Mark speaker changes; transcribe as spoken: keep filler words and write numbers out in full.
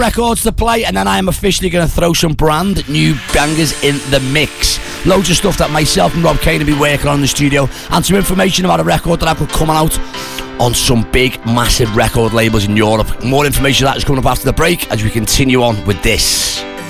Speaker 1: records to play, and then I am officially going to throw some brand new bangers in the mix. Loads of stuff that myself and Rob Kane will be working on in the studio, and some information about a record that I've got coming out on some big, massive record labels in Europe. More information on that is coming up after the break as we continue on with this.